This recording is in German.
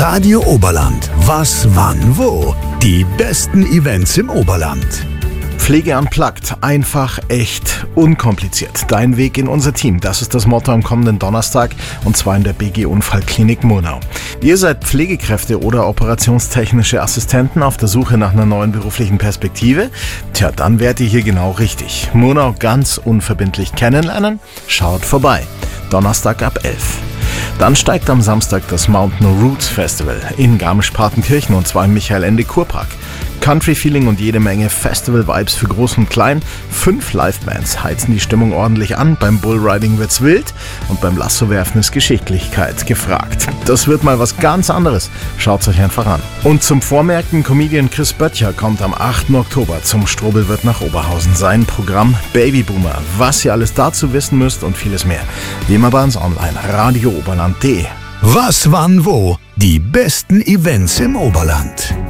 Radio Oberland. Was, wann, wo? Die besten Events im Oberland. Pflege unplugged. Einfach, echt, unkompliziert. Dein Weg in unser Team. Das ist das Motto am kommenden Donnerstag, und zwar in der BG Unfallklinik Murnau. Ihr seid Pflegekräfte oder operationstechnische Assistenten auf der Suche nach einer neuen beruflichen Perspektive? Tja, dann wärt ihr hier genau richtig. Murnau ganz unverbindlich kennenlernen? Schaut vorbei. Donnerstag ab 11. Dann steigt am Samstag das Mountain Roots Festival in Garmisch-Partenkirchen, und zwar im Michael-Ende-Kurpark. Country-Feeling und jede Menge Festival-Vibes für Groß und Klein. 5 Live-Bands heizen die Stimmung ordentlich an. Beim Bullriding wird's wild und beim Lassowerfen ist Geschicklichkeit gefragt. Das wird mal was ganz anderes. Schaut's euch einfach an. Und zum Vormerken, Comedian Chris Böttcher kommt am 8. Oktober zum Strobelwirt nach Oberhausen. Sein Programm Babyboomer. Was ihr alles dazu wissen müsst und vieles mehr, wie immer bei uns online. radiooberland.de. Was, wann, wo? Die besten Events im Oberland.